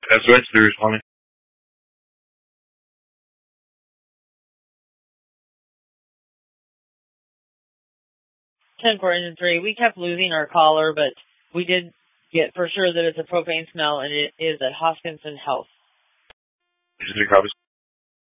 SOS, they're responding. 10 for engine 3. We kept losing our caller, but we did get for sure that it's a propane smell, and it is at Hoskinson Health. Engine 3 copies.